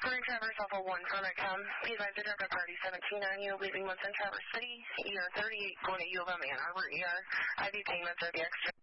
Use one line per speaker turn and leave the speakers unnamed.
Current Traverse Alpha 1, Connect.com. Be advised the driver party 17 on you, leaving what's in Traverse City, ER 38, going to U of M Ann Arbor ER. IV payments are the extra.